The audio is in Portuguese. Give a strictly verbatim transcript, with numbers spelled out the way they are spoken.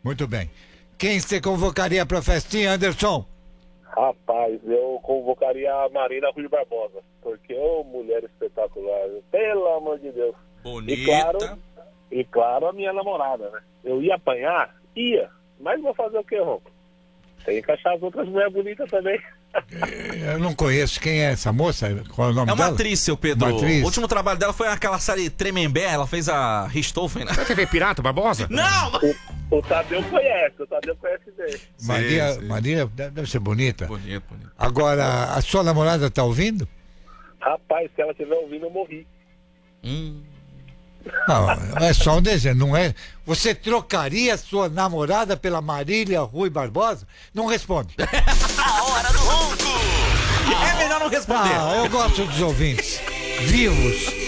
Muito bem. Quem você convocaria pra festinha, Anderson? Rapaz, eu convocaria a Marina Rui Barbosa, porque ô mulher espetacular, pelo amor de Deus. Bonita. E claro, e claro a minha namorada, né? Eu ia apanhar? Ia, mas vou fazer o que, Ronco? Tem que achar as outras mulheres bonitas também. Eu não conheço quem é essa moça, qual é o nome É uma dela? atriz, seu Pedro. Uma atriz? O último trabalho dela foi aquela série Tremembé, ela fez a Richthofen, né? Da T V Pirata, Barbosa? Não! O, o Tadeu conhece, o Tadeu conhece bem. Maria, sim. Maria deve deve ser bonita. Bonito, bonito. Agora, a sua namorada tá ouvindo? Rapaz, se ela estiver ouvindo, eu morri. Hum. Não, é só um desenho, não é? Você trocaria sua namorada pela Marília Rui Barbosa? Não responde. A hora do ronco. É melhor não responder. Ah, eu gosto dos ouvintes vivos.